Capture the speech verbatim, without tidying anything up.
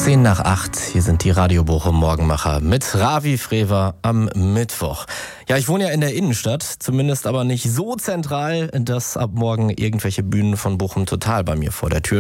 Zehn nach acht, hier sind die Radio Bochum Morgenmacher mit Ravi Frewer am Mittwoch. Ja, ich wohne ja in der Innenstadt, zumindest aber nicht so zentral, dass ab morgen irgendwelche Bühnen von Bochum Total bei mir vor der Tür